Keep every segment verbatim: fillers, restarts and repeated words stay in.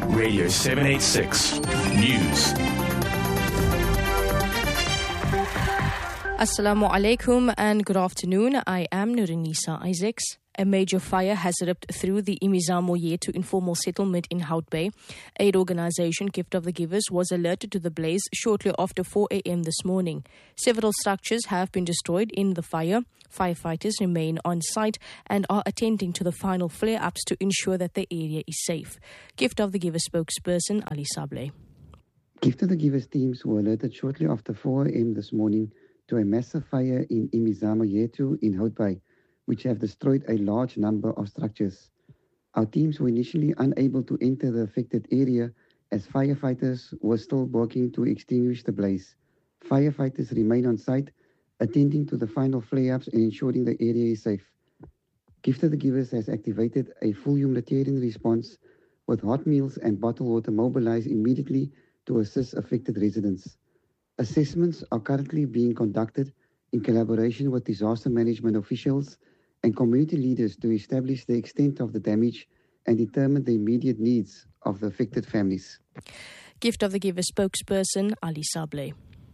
Radio seven eighty-six News. Assalamu alaikum and good afternoon. I am Nurinisa Isaacs. A major fire has erupted through the Imizamo Yetu informal settlement in Hout Bay. Aid organisation Gift of the Givers was alerted to the blaze shortly after four a.m. this morning. Several structures have been destroyed in the fire. Firefighters remain on site and are attending to the final flare-ups to ensure that the area is safe. Gift of the Givers spokesperson Ali Sable. Gift of the Givers teams were alerted shortly after four a.m. this morning to a massive fire in Imizamo Yetu in Hout Bay, which have destroyed a large number of structures. Our teams were initially unable to enter the affected area as firefighters were still working to extinguish the blaze. Firefighters remain on site, attending to the final flare-ups and ensuring the area is safe. Gift of the Givers has activated a full humanitarian response with hot meals and bottled water mobilized immediately to assist affected residents. Assessments are currently being conducted in collaboration with disaster management officials and community leaders to establish the extent of the damage and determine the immediate needs of the affected families. Gift of the Giver spokesperson Ali Sable.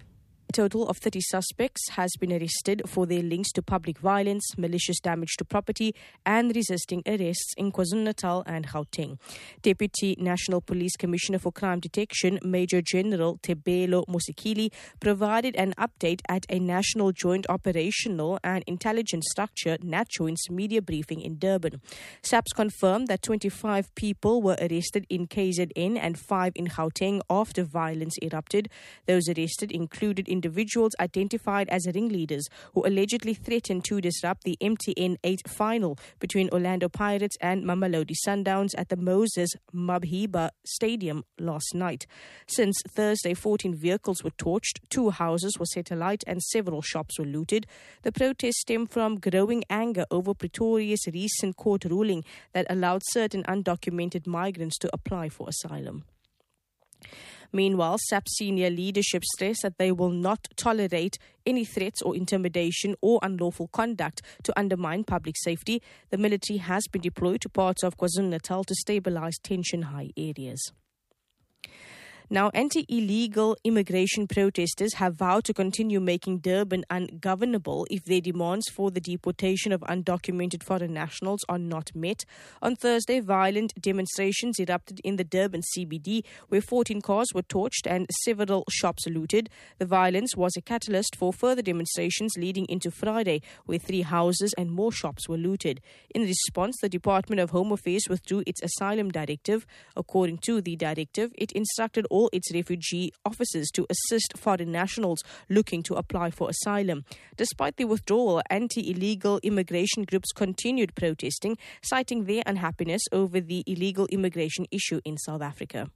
A total of thirty suspects has been arrested for their links to public violence, malicious damage to property and resisting arrests in KwaZulu-Natal and Gauteng. Deputy National Police Commissioner for Crime Detection, Major General Tebelo Mosikili, provided an update at a National Joint Operational and Intelligence Structure NATJOINT's media briefing in Durban. S A P S confirmed that twenty-five people were arrested in K Z N and five in Gauteng after violence erupted. Those arrested included individuals identified as ringleaders who allegedly threatened to disrupt the M T N eight final between Orlando Pirates and Mamelodi Sundowns at the Moses Mabhida Stadium last night. Since Thursday, fourteen vehicles were torched, two houses were set alight and several shops were looted. The protests stem from growing anger over Pretoria's recent court ruling that allowed certain undocumented migrants to apply for asylum. Meanwhile, S A P senior leadership stressed that they will not tolerate any threats or intimidation or unlawful conduct to undermine public safety. The military has been deployed to parts of KwaZulu-Natal to stabilize tension-high areas. Now, anti-illegal immigration protesters have vowed to continue making Durban ungovernable if their demands for the deportation of undocumented foreign nationals are not met. On Thursday, violent demonstrations erupted in the Durban C B D, where fourteen cars were torched and several shops looted. The violence was a catalyst for further demonstrations leading into Friday, where three houses and more shops were looted. In response, the Department of Home Affairs withdrew its asylum directive. According to the directive, it instructed all its refugee officers to assist foreign nationals looking to apply for asylum. Despite the withdrawal, anti-illegal immigration groups continued protesting, citing their unhappiness over the illegal immigration issue in South Africa.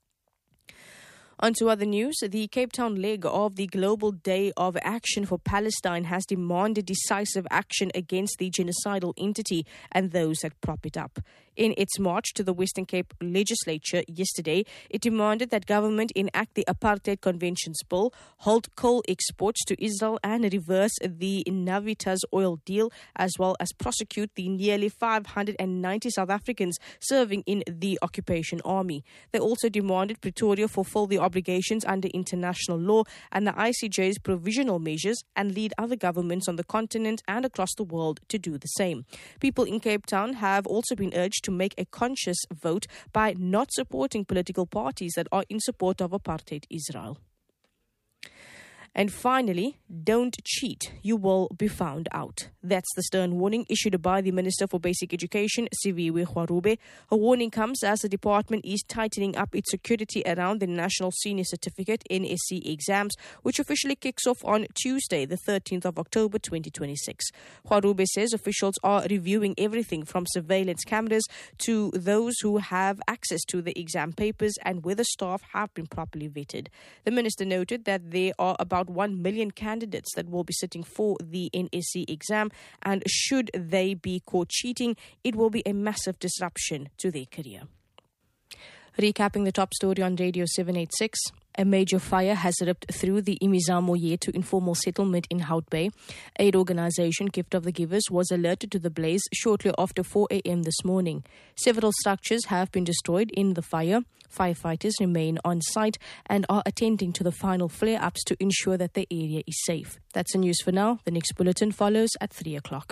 On to other news, the Cape Town leg of the Global Day of Action for Palestine has demanded decisive action against the genocidal entity and those that prop it up. In its march to the Western Cape legislature yesterday, it demanded that government enact the Apartheid Convention's bill, halt coal exports to Israel and reverse the Navitas oil deal, as well as prosecute the nearly five hundred ninety South Africans serving in the occupation army. They also demanded Pretoria fulfill the obligations under international law and the I C J's provisional measures and lead other governments on the continent and across the world to do the same. People in Cape Town have also been urged to make a conscious vote by not supporting political parties that are in support of apartheid Israel. And finally, don't cheat, you will be found out. That's the stern warning issued by the Minister for Basic Education, Siviwe Gwarube. Her warning comes as the department is tightening up its security around the National Senior Certificate N S C exams, which officially kicks off on Tuesday, the thirteenth of October twenty twenty-six. Gwarube says officials are reviewing everything from surveillance cameras to those who have access to the exam papers and whether staff have been properly vetted. The minister noted that there are about one million candidates that will be sitting for the N S C exam, and should they be caught cheating, it will be a massive disruption to their career. Recapping the top story on Radio seven eighty-six. A major fire has ripped through the Imizamo Yetu informal settlement in Hout Bay. Aid organisation Gift of the Givers was alerted to the blaze shortly after four a.m. this morning. Several structures have been destroyed in the fire. Firefighters remain on site and are attending to the final flare-ups to ensure that the area is safe. That's the news for now. The next bulletin follows at three o'clock.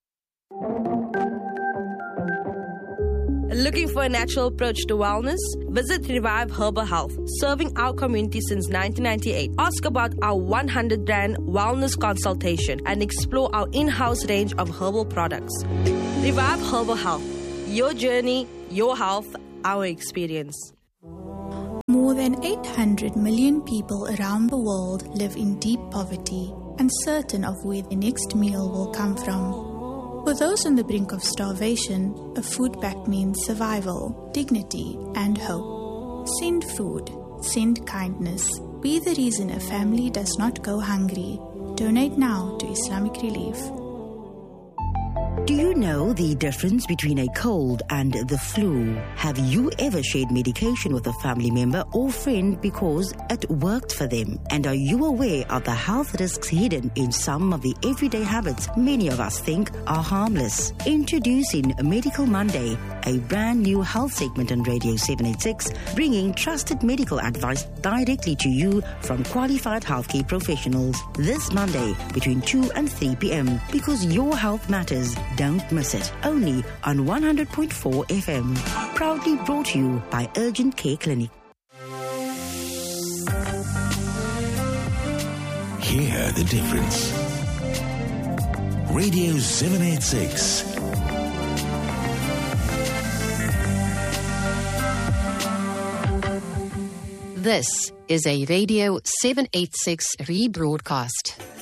Looking for a natural approach to wellness? Visit Revive Herbal Health, serving our community since nineteen ninety-eight. Ask about our one hundred rand wellness consultation and explore our in-house range of herbal products. Revive Herbal Health. Your journey, your health, our experience. More than eight hundred million people around the world live in deep poverty, uncertain of where the next meal will come from. For those on the brink of starvation, a food pack means survival, dignity, and hope. Send food. Send kindness. Be the reason a family does not go hungry. Donate now to Islamic Relief. Do you know the difference between a cold and the flu? Have you ever shared medication with a family member or friend because it worked for them? And are you aware of the health risks hidden in some of the everyday habits many of us think are harmless? Introducing Medical Monday, a brand new health segment on Radio seven eighty-six, bringing trusted medical advice directly to you from qualified healthcare professionals. This Monday between two and three p.m. because your health matters. Don't miss it. Only on one hundred point four F M. Proudly brought to you by Urgent Care Clinic. Hear the difference. Radio seven eighty-six. This is a Radio seven eighty-six rebroadcast.